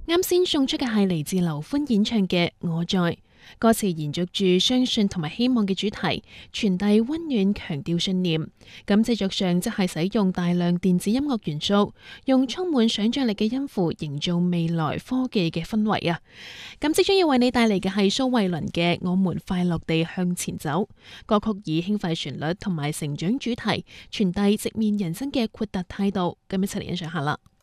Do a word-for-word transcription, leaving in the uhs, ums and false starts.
啱先送出嘅係嚟自劉歡演唱嘅《我在》，歌詞延續住相信同埋希望嘅主題，傳遞溫暖，強調信念。咁製作上則係使用大量電子音樂元素，用充滿想象力嘅音符營造未來科技嘅氛圍啊！咁即將要為你帶嚟嘅係蘇慧倫嘅《我們快樂地向前走》，歌曲以輕快旋律同埋成長主題，傳遞直面人生嘅豁達態度。咁一齊嚟欣賞下啦〜